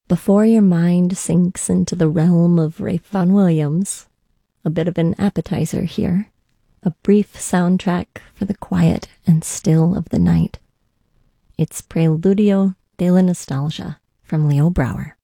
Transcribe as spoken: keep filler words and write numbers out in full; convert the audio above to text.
Before your mind sinks into the realm of Ralph Vaughan Williams, a bit of an appetizer here, a brief soundtrack for the quiet and still of the night. It's Preludio de la Nostalgia from Leo Brouwer.